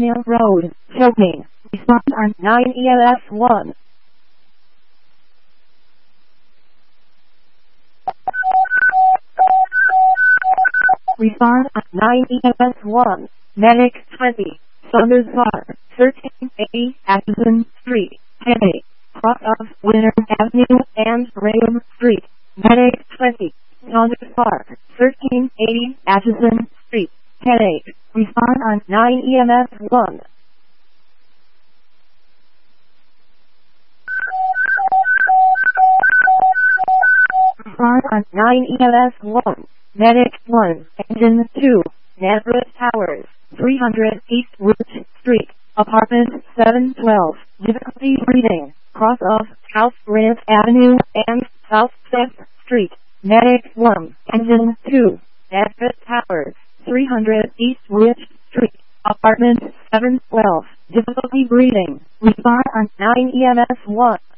Mill Road, Choking. Respond on 9 EMS 1. Respond on 9 EMS 1. Medic 20. Summers Bar, 13A Atchison Street, Headache. Cross of Winter Avenue and Graham Street. Medic 20. Summers Bar, 1380 Atchison Street, Headache. Respond on 9 EMS 1. Respond on 9 EMS 1. Medic 1, Engine 2, Nazareth Towers, 300 East Root Street, Apartment 712. Difficulty breathing. Cross of South Grant Avenue and South 5th Street. Medic 1, Engine 2, Nazareth Towers, 300 East Root Street, Apartment 712. Difficulty breathing. Respond on 9 EMS 1.